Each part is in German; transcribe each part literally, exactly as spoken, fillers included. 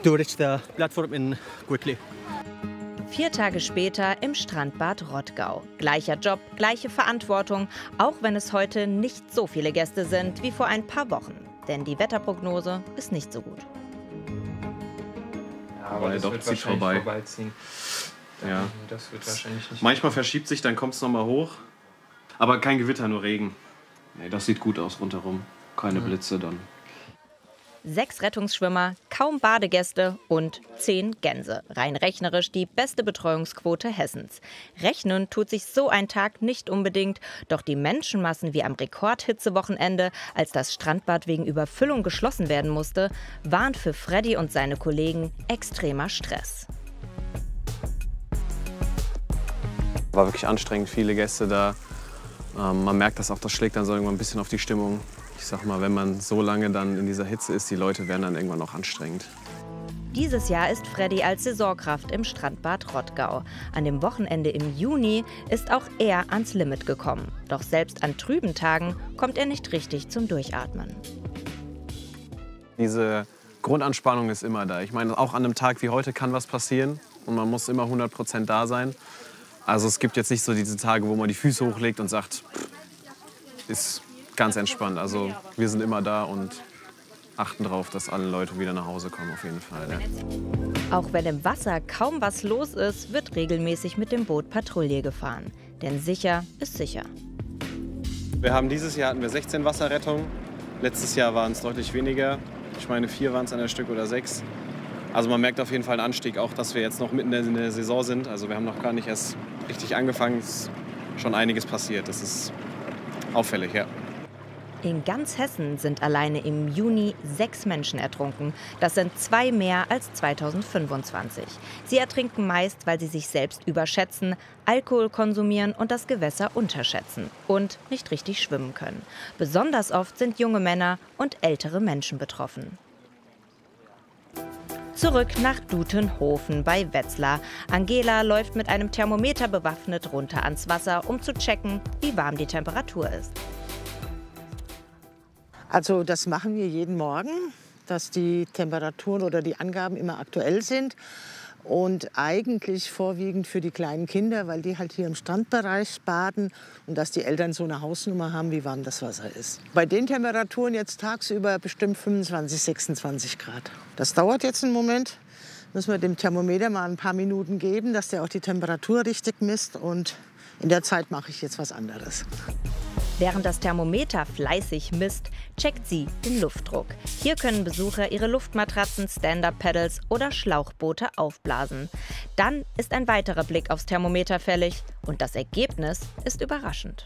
to reach the platform in quickly. Vier Tage später im Strandbad Rottgau. Gleicher Job, gleiche Verantwortung, auch wenn es heute nicht so viele Gäste sind wie vor ein paar Wochen. Denn die Wetterprognose ist nicht so gut. Ja, aber das doch, wird zieht vorbei. vorbeiziehen. Ja. Das wird wahrscheinlich nicht. Manchmal verschiebt sich, dann kommt es nochmal hoch. Aber kein Gewitter, nur Regen. Nee, das sieht gut aus rundherum. Keine mhm. Blitze dann. Sechs Rettungsschwimmer, kaum Badegäste und zehn Gänse. Rein rechnerisch die beste Betreuungsquote Hessens. Rechnen tut sich so ein Tag nicht unbedingt, doch die Menschenmassen wie am Rekordhitzewochenende, als das Strandbad wegen Überfüllung geschlossen werden musste, waren für Freddy und seine Kollegen extremer Stress. War wirklich anstrengend, viele Gäste da. Ähm, man merkt, dass auch das schlägt dann so irgendwann ein bisschen auf die Stimmung. Ich sag mal, wenn man so lange dann in dieser Hitze ist, die Leute werden dann irgendwann auch anstrengend. Dieses Jahr ist Freddy als Saisonkraft im Strandbad Rottgau. An dem Wochenende im Juni ist auch er ans Limit gekommen. Doch selbst an trüben Tagen kommt er nicht richtig zum Durchatmen. Diese Grundanspannung ist immer da. Ich meine, auch an einem Tag wie heute kann was passieren und man muss immer hundert Prozent da sein. Also es gibt jetzt nicht so diese Tage, wo man die Füße hochlegt und sagt, ist ganz entspannt. Also wir sind immer da und achten darauf, dass alle Leute wieder nach Hause kommen, auf jeden Fall. Ja. Auch wenn im Wasser kaum was los ist, wird regelmäßig mit dem Boot Patrouille gefahren. Denn sicher ist sicher. Wir haben dieses Jahr hatten wir sechzehn Wasserrettungen. Letztes Jahr waren es deutlich weniger. Ich meine, vier waren es an der Stück oder sechs. Also man merkt auf jeden Fall einen Anstieg, auch dass wir jetzt noch mitten in der Saison sind. Also wir haben noch gar nicht erst richtig angefangen. Es ist schon einiges passiert. Das ist auffällig, ja. In ganz Hessen sind alleine im Juni sechs Menschen ertrunken. Das sind zwei mehr als zweitausendfünfundzwanzig. Sie ertrinken meist, weil sie sich selbst überschätzen, Alkohol konsumieren und das Gewässer unterschätzen und nicht richtig schwimmen können. Besonders oft sind junge Männer und ältere Menschen betroffen. Zurück nach Dutenhofen bei Wetzlar. Angela läuft mit einem Thermometer bewaffnet runter ans Wasser, um zu checken, wie warm die Temperatur ist. Also das machen wir jeden Morgen, dass die Temperaturen oder die Angaben immer aktuell sind. Und eigentlich vorwiegend für die kleinen Kinder, weil die halt hier im Strandbereich baden und dass die Eltern so eine Hausnummer haben, wie warm das Wasser ist. Bei den Temperaturen jetzt tagsüber bestimmt fünfundzwanzig, sechsundzwanzig Grad. Das dauert jetzt einen Moment. Müssen wir dem Thermometer mal ein paar Minuten geben, dass der auch die Temperatur richtig misst. Und in der Zeit mache ich jetzt was anderes. Während das Thermometer fleißig misst, checkt sie den Luftdruck. Hier können Besucher ihre Luftmatratzen, Stand-Up-Paddles oder Schlauchboote aufblasen. Dann ist ein weiterer Blick aufs Thermometer fällig und das Ergebnis ist überraschend.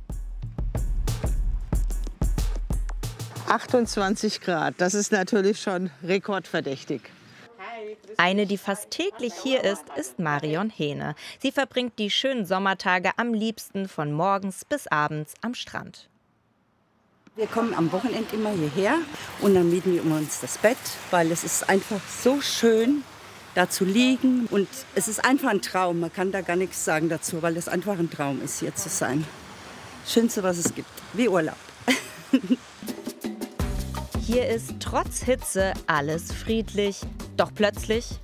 achtundzwanzig Grad, das ist natürlich schon rekordverdächtig. Eine, die fast täglich hier ist, ist Marion Hähne. Sie verbringt die schönen Sommertage am liebsten von morgens bis abends am Strand. Wir kommen am Wochenende immer hierher und dann mieten wir uns das Bett, weil es ist einfach so schön, da zu liegen. Und es ist einfach ein Traum, man kann da gar nichts sagen dazu, weil es einfach ein Traum ist, hier zu sein. Das Schönste, was es gibt, wie Urlaub. Hier ist trotz Hitze alles friedlich, doch plötzlich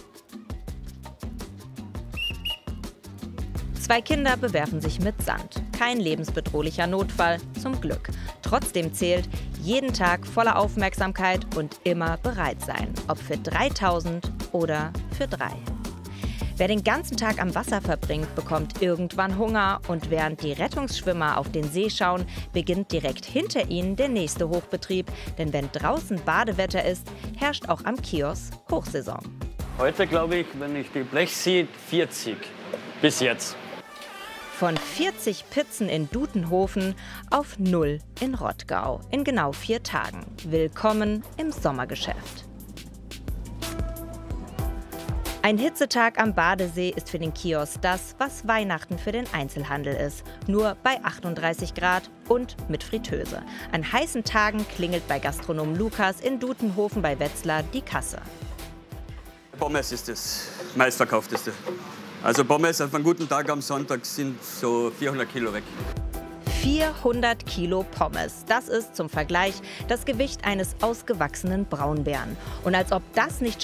zwei Kinder bewerfen sich mit Sand. Kein lebensbedrohlicher Notfall, zum Glück. Trotzdem zählt jeden Tag voller Aufmerksamkeit und immer bereit sein, ob für dreitausend oder für drei. Wer den ganzen Tag am Wasser verbringt, bekommt irgendwann Hunger und während die Rettungsschwimmer auf den See schauen, beginnt direkt hinter ihnen der nächste Hochbetrieb. Denn wenn draußen Badewetter ist, herrscht auch am Kiosk Hochsaison. Heute glaube ich, wenn ich die Blech sehe, vierzig bis jetzt. Von vierzig Pizzen in Dutenhofen auf null in Rottgau in genau vier Tagen. Willkommen im Sommergeschäft. Ein Hitzetag am Badesee ist für den Kiosk das, was Weihnachten für den Einzelhandel ist. Nur bei achtunddreißig Grad und mit Fritteuse. An heißen Tagen klingelt bei Gastronom Lukas in Dutenhofen bei Wetzlar die Kasse. Pommes ist das meistverkaufteste. Also Pommes auf einen guten Tag am Sonntag sind so vierhundert Kilo weg. vierhundert Kilo Pommes. Das ist zum Vergleich das Gewicht eines ausgewachsenen Braunbären. Und als ob das nicht schon